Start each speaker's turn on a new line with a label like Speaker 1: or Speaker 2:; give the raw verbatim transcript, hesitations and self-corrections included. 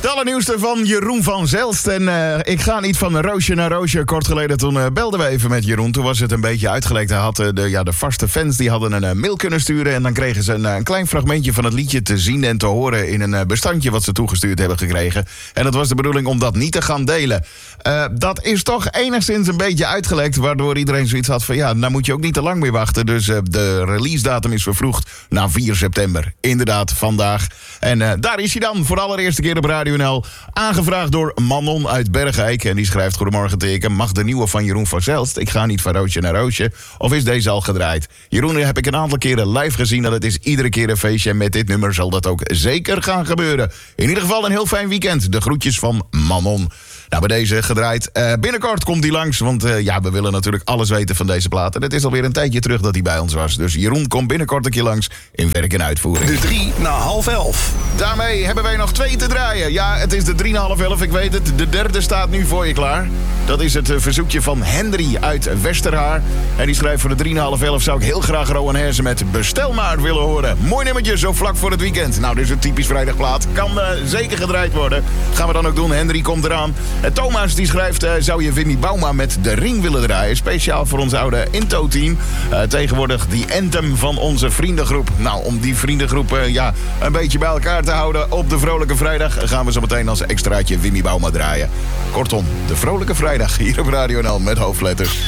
Speaker 1: De allernieuwste van Jeroen van Zelst. En uh, ik ga niet van roosje naar roosje. Kort geleden toen uh, belden we even met Jeroen. Toen was het een beetje uitgelekt. Hij had uh, de, ja, de vaste fans die hadden een uh, mail kunnen sturen. En dan kregen ze een, uh, een klein fragmentje van het liedje te zien en te horen in een uh, bestandje wat ze toegestuurd hebben gekregen. En dat was de bedoeling om dat niet te gaan delen. Uh, dat is toch enigszins een beetje uitgelekt. Waardoor iedereen zoiets had van ja, nou moet je ook niet te lang meer wachten. Dus uh, de release datum is vervroegd naar vier september. Inderdaad, vandaag. En uh, daar is hij dan voor de allereerste keer op Radio N L. Aangevraagd door Manon uit Bergijk. En die schrijft: goedemorgen teken. Mag de nieuwe van Jeroen van Zelst? Ik ga niet van roosje naar roosje. Of is deze al gedraaid? Jeroen heb ik een aantal keren live gezien. Dat het is iedere keer een feestje. En met dit nummer zal dat ook zeker gaan gebeuren. In ieder geval een heel fijn weekend. De groetjes van Manon. Nou, bij deze gedraaid. Uh, binnenkort komt hij langs, want uh, ja, we willen natuurlijk alles weten van deze plaat. En het is alweer een tijdje terug dat hij bij ons was. Dus Jeroen komt binnenkort een keer langs in werk en uitvoering.
Speaker 2: De drie na half elf.
Speaker 1: Daarmee hebben wij nog twee te draaien. Ja, het is de drie na half elf, ik weet het. De derde staat nu voor je klaar. Dat is het uh, verzoekje van Henry uit Westerhaar. En die schrijft: voor de drie na half elf zou ik heel graag Rowan Herzen met Bestel maar willen horen. Mooi nummertje, zo vlak voor het weekend. Nou, dit is een typisch vrijdagplaat. Kan uh, zeker gedraaid worden. Gaan we dan ook doen. Henry komt eraan. En Thomas die schrijft: uh, zou je Wimmy Bauma met De Ring willen draaien? Speciaal voor ons oude Into-team. Uh, tegenwoordig die anthem van onze vriendengroep. Nou, om die vriendengroep uh, ja, een beetje bij elkaar te houden op de Vrolijke Vrijdag gaan we zo meteen als extraatje Wimmy Bauma draaien. Kortom, de Vrolijke Vrijdag hier op Radio N L met hoofdletters.